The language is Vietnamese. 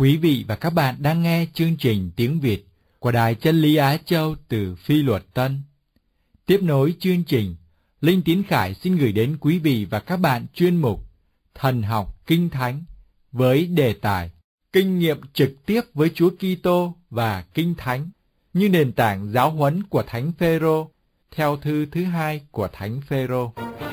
Quý vị và các bạn đang nghe chương trình tiếng Việt của Đài Chân Lý Á Châu từ Phi Luật Tân. Tiếp nối chương trình, Linh Tiến Khải xin gửi đến quý vị và các bạn chuyên mục Thần học Kinh Thánh với đề tài Kinh nghiệm trực tiếp với Chúa Kitô và Kinh Thánh như nền tảng giáo huấn của Thánh Phêrô theo thư thứ 2 của Thánh Phêrô.